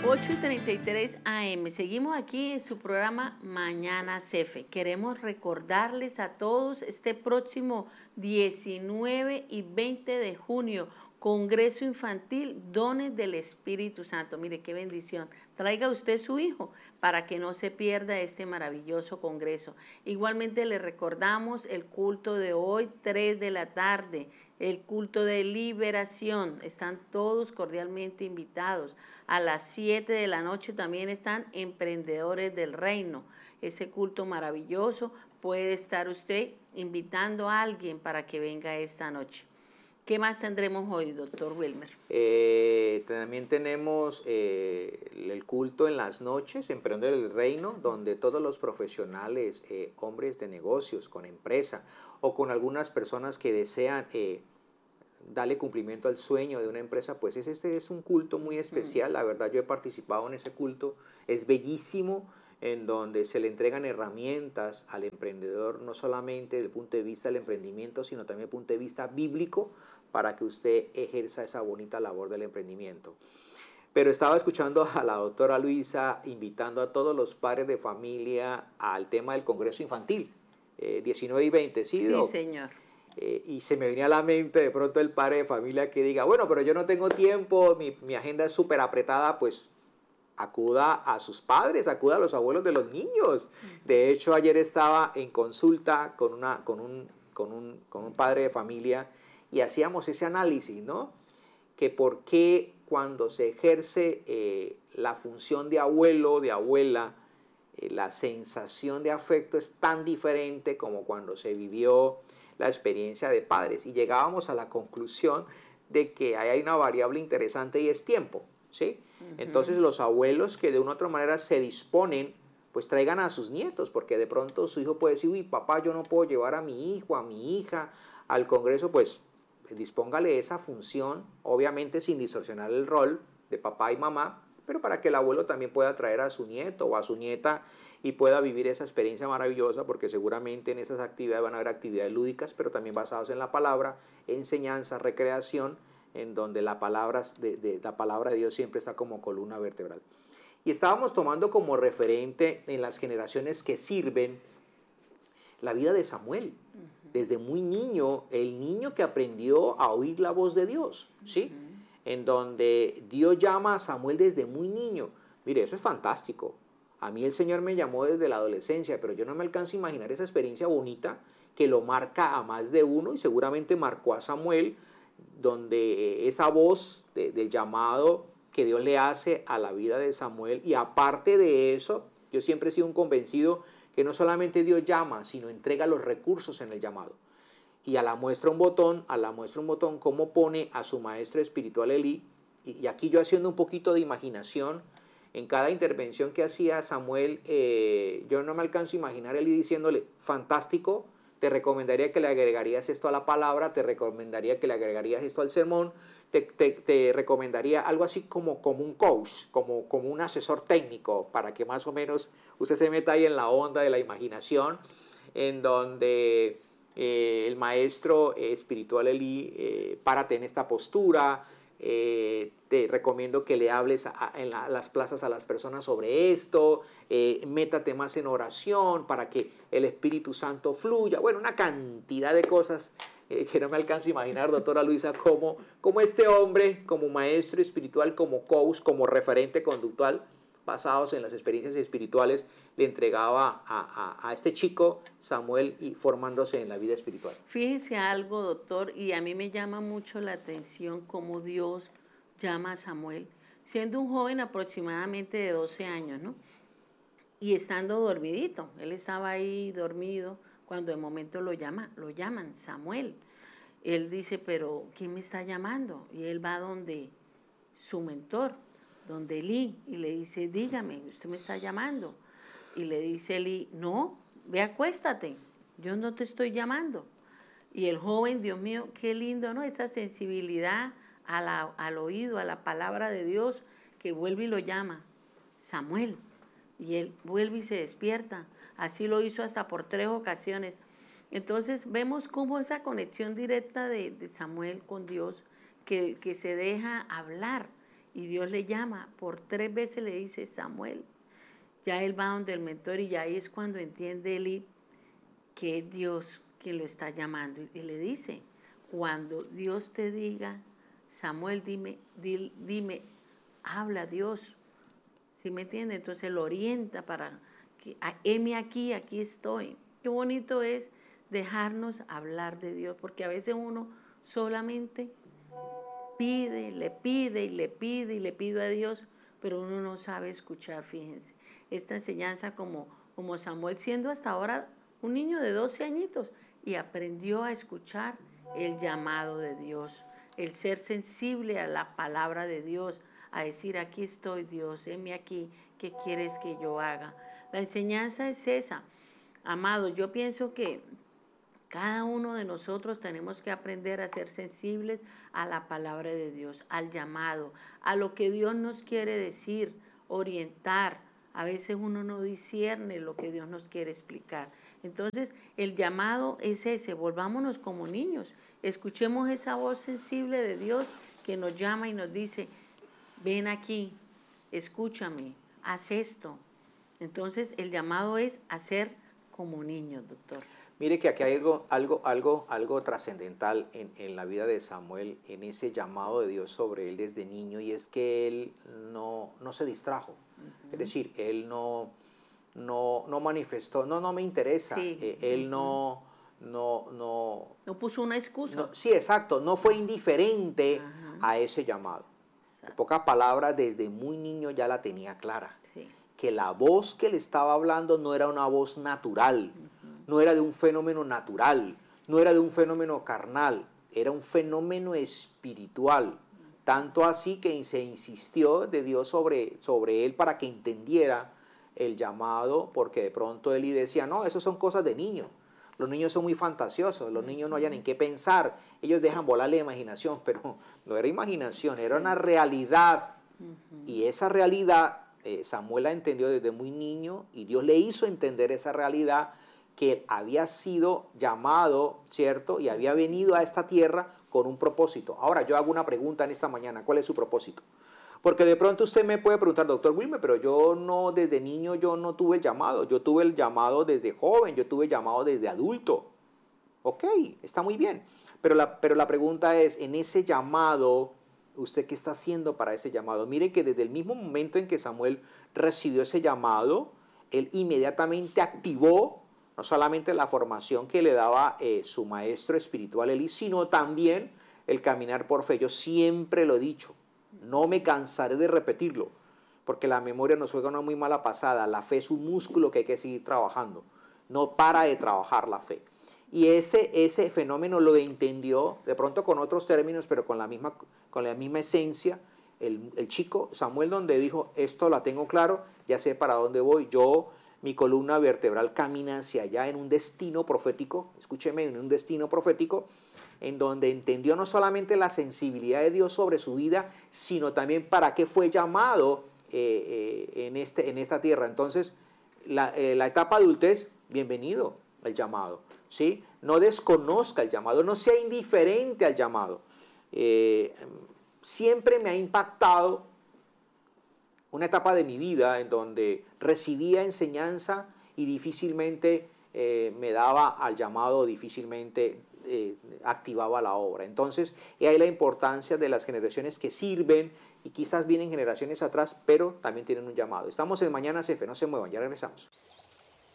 8:33 AM. Seguimos aquí en su programa Mañana Cefe. Queremos recordarles a todos este próximo 19 y 20 de junio, Congreso Infantil, Dones del Espíritu Santo. Mire qué bendición. Traiga usted su hijo para que no se pierda este maravilloso congreso. Igualmente le recordamos el culto de hoy, 3 de la tarde. El culto de liberación, están todos cordialmente invitados. A las 7 de la noche también están Emprendedores del Reino. Ese culto maravilloso, puede estar usted invitando a alguien para que venga esta noche. ¿Qué más tendremos hoy, doctor Wilmer? También tenemos el culto en las noches, Emprendedores del Reino, donde todos los profesionales, hombres de negocios, con empresa o con algunas personas que desean darle cumplimiento al sueño de una empresa, pues este es un culto muy especial. La verdad, yo he participado en ese culto, es bellísimo, en donde se le entregan herramientas al emprendedor, no solamente desde el punto de vista del emprendimiento, sino también desde el punto de vista bíblico, para que usted ejerza esa bonita labor del emprendimiento. Pero estaba escuchando a la doctora Luisa invitando a todos los padres de familia al tema del Congreso Infantil, 19 y 20, ¿sí, Doc? Sí, señor. Y se me venía a la mente de pronto el padre de familia que diga, bueno, pero yo no tengo tiempo, mi agenda es súper apretada, pues acuda a sus padres, acuda a los abuelos de los niños. De hecho, ayer estaba en consulta con un padre de familia y hacíamos ese análisis, ¿no? Que por qué cuando se ejerce la función de abuelo, de abuela, la sensación de afecto es tan diferente como cuando se vivió la experiencia de padres. Y llegábamos a la conclusión de que ahí hay una variable interesante y es tiempo, ¿sí? Entonces los abuelos que de una u otra manera se disponen, pues traigan a sus nietos, porque de pronto su hijo puede decir, uy, papá, yo no puedo llevar a mi hijo, a mi hija al congreso, pues dispóngale esa función, obviamente sin distorsionar el rol de papá y mamá, pero para que el abuelo también pueda traer a su nieto o a su nieta y pueda vivir esa experiencia maravillosa, porque seguramente en esas actividades van a haber actividades lúdicas, pero también basadas en la palabra, enseñanza, recreación, en donde la palabra de Dios siempre está como columna vertebral. Y estábamos tomando como referente en las generaciones que sirven la vida de Samuel. Desde muy niño, el niño que aprendió a oír la voz de Dios, ¿sí? En donde Dios llama a Samuel desde muy niño. Mire, eso es fantástico. A mí el Señor me llamó desde la adolescencia, pero yo no me alcanzo a imaginar esa experiencia bonita que lo marca a más de uno y seguramente marcó a Samuel, donde esa voz del llamado que Dios le hace a la vida de Samuel. Y aparte de eso, yo siempre he sido un convencido que no solamente Dios llama, sino entrega los recursos en el llamado. Y a la muestra un botón, cómo pone a su maestro espiritual Elí. Y aquí yo haciendo un poquito de imaginación, en cada intervención que hacía Samuel, yo no me alcanzo a imaginar a Elí diciéndole, fantástico, te recomendaría que le agregarías esto a la palabra, te recomendaría que le agregarías esto al sermón, te recomendaría algo así como un coach, como un asesor técnico, para que más o menos usted se meta ahí en la onda de la imaginación, en donde el maestro espiritual Elí, párate en esta postura, te recomiendo que le hables en las plazas a las personas sobre esto, métate más en oración para que el Espíritu Santo fluya. Bueno, una cantidad de cosas que no me alcanzo a imaginar, doctora Luisa, como este hombre, como maestro espiritual, como coach, como referente conductual, basados en las experiencias espirituales, le entregaba a este chico, Samuel, y formándose en la vida espiritual. Fíjese algo, doctor, y a mí me llama mucho la atención cómo Dios llama a Samuel, siendo un joven aproximadamente de 12 años, ¿no? Y estando dormidito, él estaba ahí dormido, cuando de momento lo llaman Samuel. Él dice, pero ¿quién me está llamando? Y él va donde su mentor, donde Elí, y le dice, dígame, usted me está llamando. Y le dice Elí, no, ve, acuéstate, yo no te estoy llamando. Y el joven, Dios mío, qué lindo, ¿no? Esa sensibilidad al oído, a la palabra de Dios, que vuelve y lo llama, Samuel. Y él vuelve y se despierta. Así lo hizo hasta por 3 ocasiones. Entonces vemos cómo esa conexión directa de Samuel con Dios, que se deja hablar y Dios le llama, por 3 veces le dice Samuel. Ya él va donde el mentor y ya ahí es cuando entiende Eli que es Dios quien lo está llamando. Y le dice, cuando Dios te diga, Samuel, dime, habla Dios. ¿Sí me entiende? Entonces lo orienta para que, heme aquí, aquí estoy. Qué bonito es dejarnos hablar de Dios, porque a veces uno solamente pide, le pide y le pide y le pide a Dios, pero uno no sabe escuchar, fíjense. Esta enseñanza como Samuel, siendo hasta ahora un niño de 12 añitos, y aprendió a escuchar el llamado de Dios, el ser sensible a la palabra de Dios, a decir, aquí estoy Dios, heme aquí, ¿qué quieres que yo haga? La enseñanza es esa. Amado, yo pienso que cada uno de nosotros tenemos que aprender a ser sensibles a la palabra de Dios, al llamado, a lo que Dios nos quiere decir, orientar. A veces uno no discierne lo que Dios nos quiere explicar. Entonces, el llamado es ese, volvámonos como niños, escuchemos esa voz sensible de Dios que nos llama y nos dice, ven aquí, escúchame, haz esto. Entonces, el llamado es a ser como niños, doctor. Mire que aquí hay algo trascendental en la vida de Samuel, en ese llamado de Dios sobre él desde niño, y es que él no se distrajo. Es decir, él no manifestó, no me interesa. Sí. Él no puso una excusa. Sí, exacto, no fue indiferente a ese llamado. En pocas palabras, desde muy niño ya la tenía clara. Sí. Que la voz que le estaba hablando no era una voz natural, no era de un fenómeno natural, no era de un fenómeno carnal, era un fenómeno espiritual. Tanto así que se insistió de Dios sobre él para que entendiera el llamado, porque de pronto Eli decía, no, eso son cosas de niños. Los niños son muy fantasiosos, los niños no hayan en qué pensar, ellos dejan volar la imaginación, pero no era imaginación, era una realidad. Y esa realidad Samuel la entendió desde muy niño y Dios le hizo entender esa realidad, que él había sido llamado, ¿cierto? Y había venido a esta tierra con un propósito. Ahora, yo hago una pregunta en esta mañana, ¿cuál es su propósito? Porque de pronto usted me puede preguntar, doctor Wilmer, pero yo no, desde niño yo no tuve el llamado, yo tuve el llamado desde joven, yo tuve el llamado desde adulto. Ok, está muy bien, pero la pregunta es, en ese llamado, ¿usted qué está haciendo para ese llamado? Mire que desde el mismo momento en que Samuel recibió ese llamado, él inmediatamente activó no solamente la formación que le daba su maestro espiritual Eli, sino también el caminar por fe. Yo siempre lo he dicho, no me cansaré de repetirlo, porque la memoria nos juega una muy mala pasada. La fe es un músculo que hay que seguir trabajando, no para de trabajar la fe. Y ese fenómeno lo entendió, de pronto con otros términos, pero con la misma esencia, el chico Samuel, donde dijo, esto la tengo claro, ya sé para dónde voy, mi columna vertebral camina hacia allá en un destino profético, escúcheme, en un destino profético, en donde entendió no solamente la sensibilidad de Dios sobre su vida, sino también para qué fue llamado en esta tierra. Entonces, la etapa adultez, bienvenido al llamado, ¿sí? No desconozca el llamado, no sea indiferente al llamado. Siempre me ha impactado una etapa de mi vida en donde recibía enseñanza y difícilmente me daba al llamado, difícilmente activaba la obra. Entonces, hay la importancia de las generaciones que sirven y quizás vienen generaciones atrás, pero también tienen un llamado. Estamos en Mañana CF, no se muevan, ya regresamos.